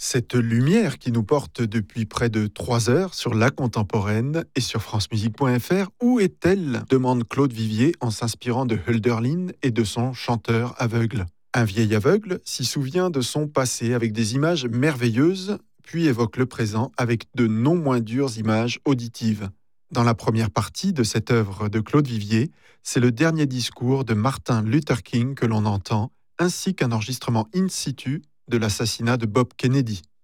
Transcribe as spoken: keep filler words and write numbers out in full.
Cette lumière qui nous porte depuis près de trois heures sur la contemporaine et sur francemusique point f r, où est-elle demande Claude Vivier en s'inspirant de Hölderlin et de son chanteur aveugle. Un vieil aveugle s'y souvient de son passé avec des images merveilleuses, puis évoque le présent avec de non moins dures images auditives. Dans la première partie de cette œuvre de Claude Vivier, c'est le dernier discours de Martin Luther King que l'on entend, ainsi qu'un enregistrement in situ de l'assassinat de Bob Kennedy.